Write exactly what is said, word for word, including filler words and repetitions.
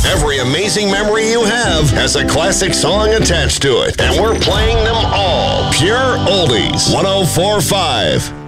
Every amazing memory you have has a classic song attached to it, and we're playing them all. Pure Oldies. one oh four point five.